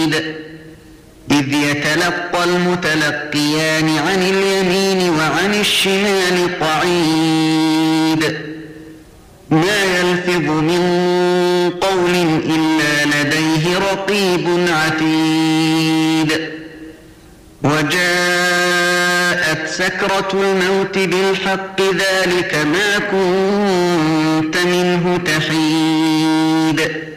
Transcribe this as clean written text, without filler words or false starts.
إذ يتلقى المتلقيان عن اليمين وعن الشمال قعيد ما يلفظ من قول إلا لديه رقيب عتيد وجاءت سكرة الموت بالحق ذلك ما كنت منه تحيد